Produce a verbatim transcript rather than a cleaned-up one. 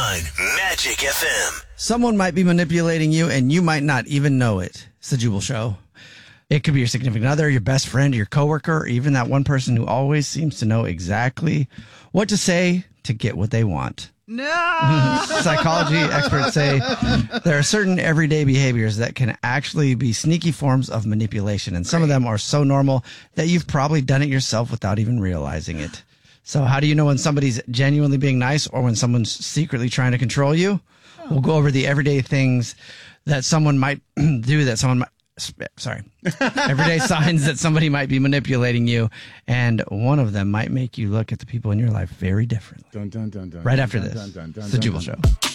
nine Magic F M. Someone might be manipulating you and you might not even know it. It's the Jubal Show. It could be your significant other, your best friend, your coworker, or even that one person who always seems to know exactly what to say to get what they want. No! Psychology experts say there are certain everyday behaviors that can actually be sneaky forms of manipulation, and some of them are so normal that you've probably done it yourself without even realizing it. So how do you know when somebody's genuinely being nice or when someone's secretly trying to control you? Oh. We'll go over the everyday things that someone might do that someone might, sorry, everyday signs that somebody might be manipulating you. And one of them might make you look at the people in your life very differently. Dun, dun, dun, dun, right dun, after dun, this, dun, dun, dun, it's the dun, Jubal dun. Show.